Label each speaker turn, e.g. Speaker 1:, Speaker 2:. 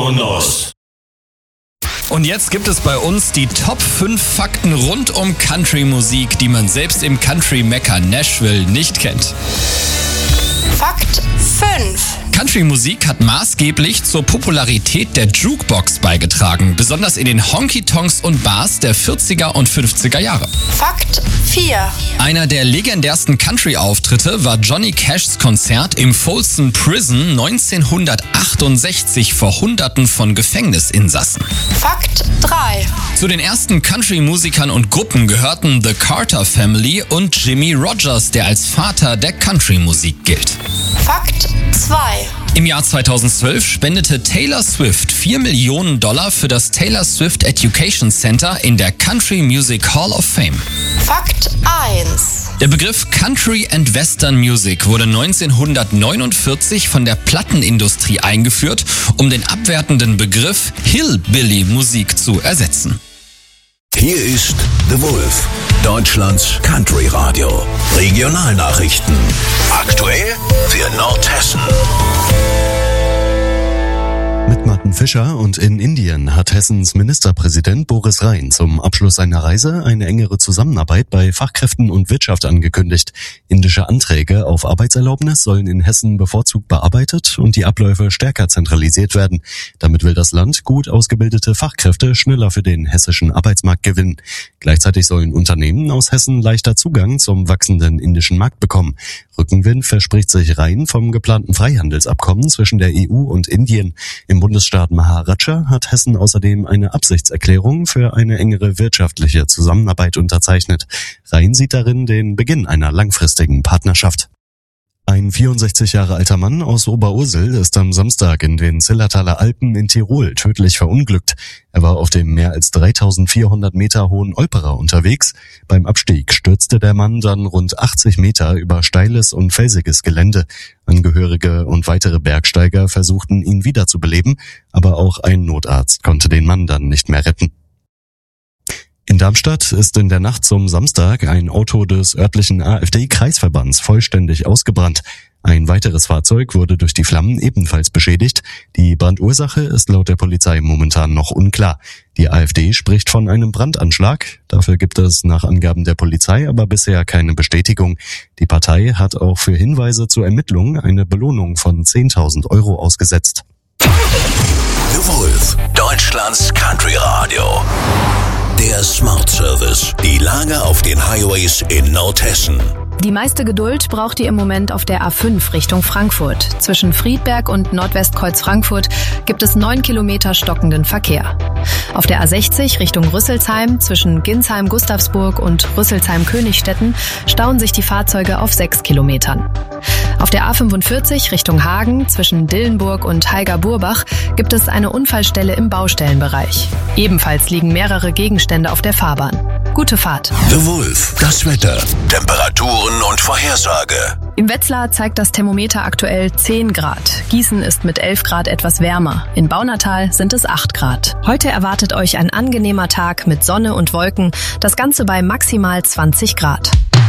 Speaker 1: Vámonos!
Speaker 2: Und jetzt gibt es bei uns die Top 5 Fakten rund um Country-Musik, die man selbst im Country-Mekka Nashville nicht kennt.
Speaker 3: Fakt 5.
Speaker 2: Country-Musik hat maßgeblich zur Popularität der Jukebox beigetragen, besonders in den Honky-Tonks und Bars der 40er und 50er Jahre.
Speaker 3: Fakt 4.
Speaker 2: Einer der legendärsten Country-Auftritte war Johnny Cashs Konzert im Folsom Prison 1968 vor Hunderten von Gefängnisinsassen.
Speaker 3: Fakt 3.
Speaker 2: Zu den ersten Country-Musikern und Gruppen gehörten The Carter Family und Jimmie Rodgers, der als Vater der Country-Musik gilt.
Speaker 3: Fakt 2.
Speaker 2: Im Jahr 2012 spendete Taylor Swift $4 Millionen für das Taylor Swift Education Center in der Country Music Hall of Fame.
Speaker 3: Fakt 1.
Speaker 2: Der Begriff Country and Western Music wurde 1949 von der Plattenindustrie eingeführt, um den abwertenden Begriff Hillbilly-Musik zu ersetzen.
Speaker 1: Hier ist The Wolf, Deutschlands Country-Radio. Regionalnachrichten. Aktuell für Nordhessen.
Speaker 4: Mit Martin Fischer und in Indien hat Hessens Ministerpräsident Boris Rhein zum Abschluss seiner Reise eine engere Zusammenarbeit bei Fachkräften und Wirtschaft angekündigt. Indische Anträge auf Arbeitserlaubnis sollen in Hessen bevorzugt bearbeitet und die Abläufe stärker zentralisiert werden. Damit will das Land gut ausgebildete Fachkräfte schneller für den hessischen Arbeitsmarkt gewinnen. Gleichzeitig sollen Unternehmen aus Hessen leichter Zugang zum wachsenden indischen Markt bekommen. Rückenwind verspricht sich Rhein vom geplanten Freihandelsabkommen zwischen der EU und Indien. Im Bundesstaat Maharashtra hat Hessen außerdem eine Absichtserklärung für eine engere wirtschaftliche Zusammenarbeit unterzeichnet. Rhein sieht darin den Beginn einer langfristigen Partnerschaft. Ein 64 Jahre alter Mann aus Oberursel ist am Samstag in den Zillertaler Alpen in Tirol tödlich verunglückt. Er war auf dem mehr als 3400 Meter hohen Olperer unterwegs. Beim Abstieg stürzte der Mann dann rund 80 Meter über steiles und felsiges Gelände. Angehörige und weitere Bergsteiger versuchten, ihn wiederzubeleben, aber auch ein Notarzt konnte den Mann dann nicht mehr retten. In Darmstadt ist in der Nacht zum Samstag ein Auto des örtlichen AfD-Kreisverbands vollständig ausgebrannt. Ein weiteres Fahrzeug wurde durch die Flammen ebenfalls beschädigt. Die Brandursache ist laut der Polizei momentan noch unklar. Die AfD spricht von einem Brandanschlag. Dafür gibt es nach Angaben der Polizei aber bisher keine Bestätigung. Die Partei hat auch für Hinweise zur Ermittlung eine Belohnung von 10.000 € ausgesetzt.
Speaker 1: The Wolf, Deutschlands Country Radio. Der Smart Service. Die Lage auf den Highways in Nordhessen.
Speaker 5: Die meiste Geduld braucht ihr im Moment auf der A5 Richtung Frankfurt. Zwischen Friedberg und Nordwestkreuz Frankfurt gibt es 9 Kilometer stockenden Verkehr. Auf der A60 Richtung Rüsselsheim zwischen Ginsheim-Gustavsburg und Rüsselsheim-Königstetten stauen sich die Fahrzeuge auf 6 Kilometern. Auf der A45 Richtung Hagen zwischen Dillenburg und Haiger-Burbach gibt es eine Unfallstelle im Baustellenbereich. Ebenfalls liegen mehrere Gegenstände auf der Fahrbahn. Gute Fahrt.
Speaker 1: The Wolf, das Wetter, Temperaturen und Vorhersage.
Speaker 5: Im Wetzlar zeigt das Thermometer aktuell 10 Grad. Gießen ist mit 11 Grad etwas wärmer. In Baunatal sind es 8 Grad. Heute erwartet euch ein angenehmer Tag mit Sonne und Wolken. Das Ganze bei maximal 20 Grad.